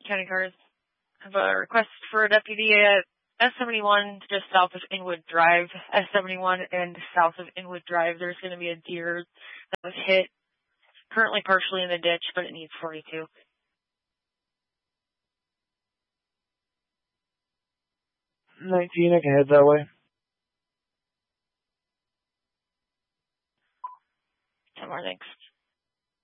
County Cars. I have a request for a deputy at S71 just south of Inwood Drive. S71 and south of Inwood Drive, there's going to be a deer that was hit, currently partially in the ditch, but it needs 42. 19, I can head that way. 10 more, thanks.